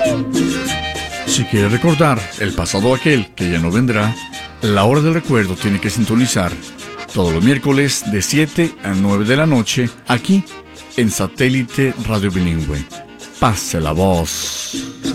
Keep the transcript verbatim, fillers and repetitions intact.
Si quiere recordar el pasado aquel que ya no vendrá, La Hora del Recuerdo tiene que sintonizar todos los miércoles de siete a nueve de la noche aquí en Satélite Radio Bilingüe. Pase la voz.